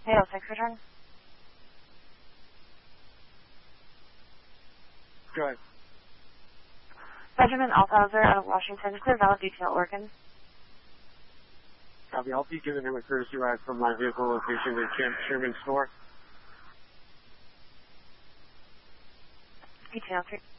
K06 return. Go ahead. Benjamin Althauser out of Washington, Clear Valley Detail, Oregon. Copy. I'll be giving him a courtesy ride from my vehicle location to Camp Sherman Store. Detail 3.